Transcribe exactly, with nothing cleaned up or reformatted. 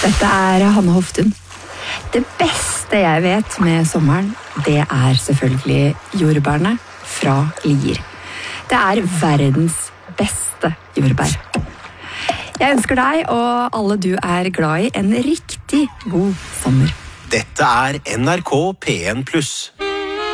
Dette er Hanne Hoftun. Det beste jeg vet med sommeren, det er selvfølgelig jordbærene fra Lier. Det er verdens beste jordbær. Jeg ønsker deg og alle du er glad i en riktig god sommer. Dette er N R K P en pluss.